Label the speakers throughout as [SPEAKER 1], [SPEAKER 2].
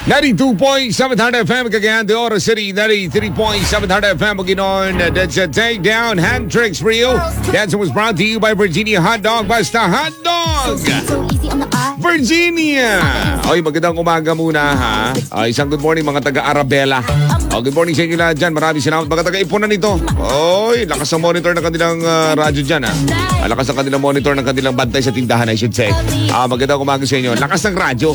[SPEAKER 1] 92.7 Hard FM, Cagayan de Oro City. 93.7 Hard FM, Bukidnon. That's a takedown hand tricks for you. That was brought to you by Virginia Hot Dog. Basta Hot Dog! Virginia! Oy, magandang umaga muna ha. Isang good morning mga taga-Arabella. Good morning sa inyo lahat dyan. Maraming salamat mga taga-Ipunan nito. Oy, lakas ang monitor ng kanilang radyo dyan ha. Lakas ang kanilang monitor ng kanilang bantay sa tindahan, I should say. Magandang umaga sa inyo. Lakas ng radyo.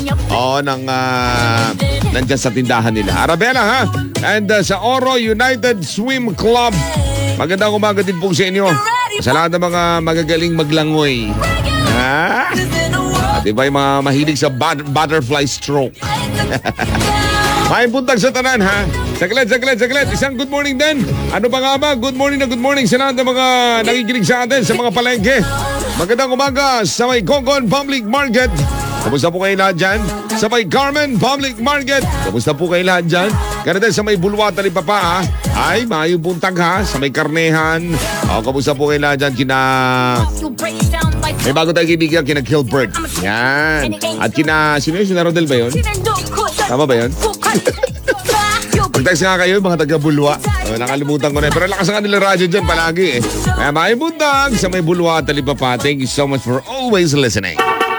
[SPEAKER 1] Nandyan sa tindahan nila. Arabella ha. And sa Oro United Swim Club. Magandang umaga din po sa inyo. Sa lahat ng mga magagaling maglangoy. Ha? At iba yung mga mahilig sa butterfly stroke. May buntag sa tanan ha. Saglit. Isang good morning din. Ano pa nga ba? Good morning sa lahat ng mga nakikinig sa atin sa mga palengke. Magandang umaga sa may Gongon Public Market. Kamusta po kayo lahat dyan? Sa may Carmen Public Market. Kamusta po kayo lahat dyan? Ganun din sa may Bulwat Talipapa ha. Ay, mayong buntag ha. Sa may Karnehan. Kamusta po kayo lahat dyan? May bago tayo kaibigan, kina Gilbert. Yan. At sino yun? Sina Rodel ba yun? Tama ba yun? Pag-text nga kayo, mga taga-Bulwa. Nakalimutan ko na. Pero lakas ang kanilang radyo dyan palagi eh. Kaya may buntag sa may Bulwa Talipapa. Thank you so much for always listening.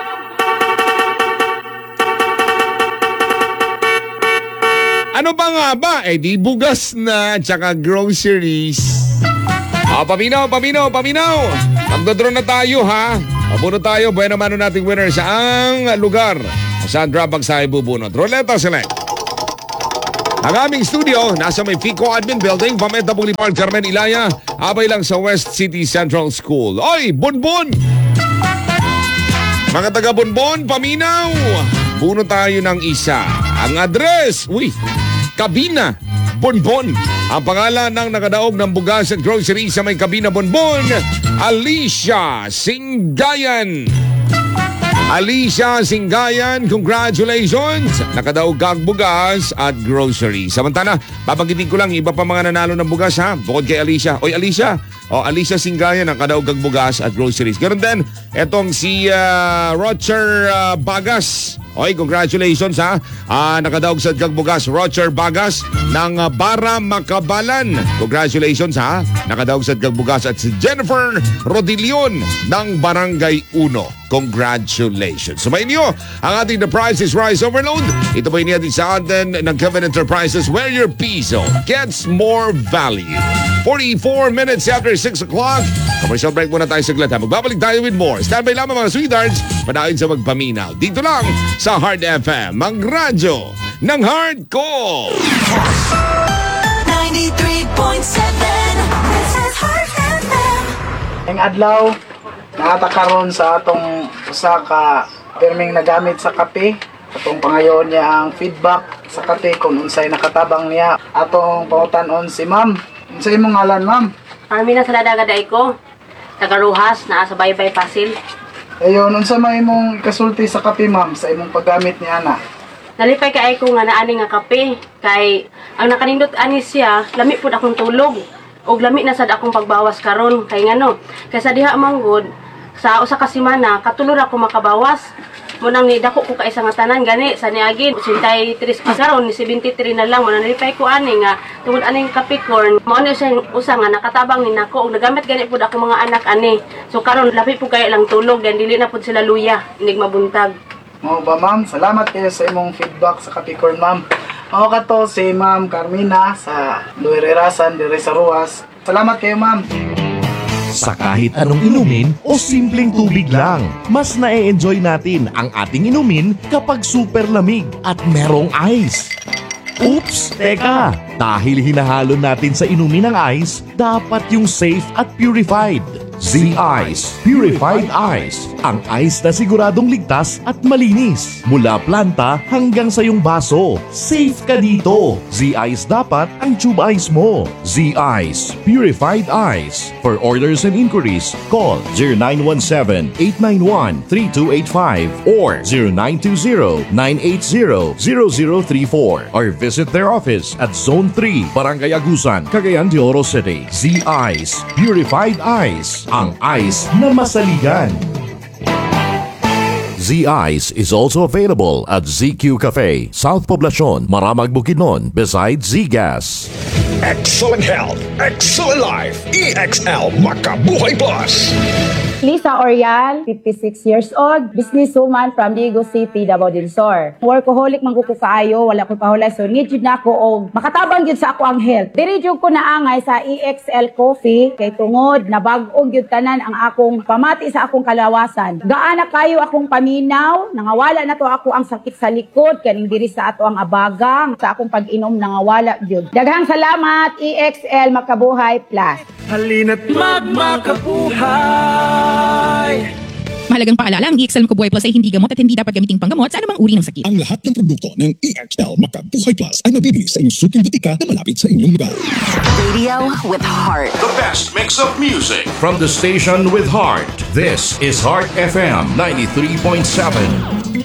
[SPEAKER 1] Ano pa nga ba? Di bugas na, tsaka groceries. Paminaw. Magdodraw na tayo ha. Mabunot tayo, buwan naman nating winner sa ang lugar. Saan drop ang sa ibubunot? Roleta select. Ang aming studio, nasa may FICO Admin Building, Pameta Boulevard, Carmen Ilaya. Abay lang sa West City Central School. Oy, Bonbon! Mga taga Bonbon, paminaw! Bunot tayo ng isa. Ang address, Kabina Bonbon. Ang pangalan ng nakadaog ng bugas at grocery sa may Kabina Bonbon, Alicia Singayan. Congratulations! Nakadaog kag bugas at grocery. Samantala, babanggitin ko lang iba pa mga nanalo ng bugas ha. Bukod kay Alicia. Oy, Alicia! Alicia Singayan ang kadaog kag bugas at groceries. Ganun din, etong si Roger Bagas. Oy, congratulations ha. Nakadaog sa kag bugas, Roger Bagas ng Bara Makabalan. Congratulations ha. Nakadaog sa kag bugas at si Jennifer Rodilion ng Barangay 1. Congratulations. Sumayin niyo ang ating The Price is Rice Overload. Ito po inihatid sa atin ng Kevin Enterprises where your piso gets more value. 44 minutes after 6 o'clock. Commercial break muna tayo saglit ha. Magbabalik tayo with more. Standby lamang mga sweethearts. Panahin sa magpaminaw. Dito lang sa Hard FM. Ang radyo ng Hardcore.
[SPEAKER 2] 93.7 This is Hard FM.
[SPEAKER 3] Ang adlaw nakatakaron sa atong usa ka pirming nagamit sa kape. Atong pangayoon niya ang feedback sa kape kung unsay nakatabang niya. Atong pangutanon si ma'am. Unsay imong ngalan ma'am?
[SPEAKER 4] Armina Saladaga ko. Taga Rojas, naa sa Baybay Pasil.
[SPEAKER 3] Ayon, unsa may imong kasulti sa kape ma'am sa imong paggamit ni ana?
[SPEAKER 4] Nalipay kay ko nga naani nga kape kay ang nakanindot ani siya, lami pud akong tulog. Og lami na sad akong pagbawas karon kay ngano. Kay sa diha manggod sa usa ka semana katulor ako makabawas. Munang ni dako ko kay isa nga tanan gani sa niagin 83 pa karon ni 73 na lang mo nalipay ko ani nga tungod aning kape corn mao ni siya usa nga nakatabang ni nako og nagamit gani pud ako mga anak ani. So karon labi pud kay lang tulog gan dili na pud sila luya inig mabuntag.
[SPEAKER 3] Mao ba ma'am? Salamat kayo sa imong feedback sa kape corn ma'am. Mao kato si Ma'am Carmina sa Luirerasan dire sa Ruas. Salamat kayo ma'am.
[SPEAKER 5] Sa kahit anong inumin o simpleng tubig lang, mas na-enjoy natin ang ating inumin kapag super lamig at merong ice. Oops! Teka! Dahil hinahalo natin sa inumin ng ice, dapat yung safe at purified. Z-Ice Purified Ice. Ang ice na siguradong ligtas at malinis. Mula planta hanggang sa iyong baso. Safe ka dito. Z-Ice dapat ang tube ice mo. Z-Ice Purified Ice. For orders and inquiries, call 0917-891-3285 or 0920-980-0034 or visit their office at Zone 3, Barangay Agusan, Cagayan de Oro City. Z-Ice Purified Ice. Ang ice na masaligan. Z-Ice is also available at ZQ Cafe, South Poblacion, Maramag, Bukidnon, beside Z-Gas.
[SPEAKER 6] Excellent health, excellent life. EXL Makabuhay Plus.
[SPEAKER 7] Lisa Orial, 56 years old, businesswoman from Diego City, Davao del Sur. Workaholic man ko kaayo, wala ko pahulay, so need jud nako og makatabang gyud sa ako ang health. Diri jud ko naangay sa EXL Coffee kay tungod na bag-o gyud tanan ang akong pamati sa akong kalawasan. Gaana kayo akong paminaw, nangawala na to ako ang sakit sa likod kaning diri sa ato ang abagang sa akong pag-inom nangawala gyud. Daghang salamat EXL Makabuhay Plus.
[SPEAKER 6] Halina't
[SPEAKER 8] Mahalagang paalala, ang EXL Makabuhay Plus ay hindi gamot at hindi dapat gamiting panggamot sa anumang uri ng sakit.
[SPEAKER 6] Ang lahat ng produkto ng EXL Makabuhay Plus ay mabibili sa inyong suking butika na malapit sa inyong lugar.
[SPEAKER 2] Radio with heart.
[SPEAKER 9] The best mix of music.
[SPEAKER 5] From the station with heart, this is Heart FM 93.7.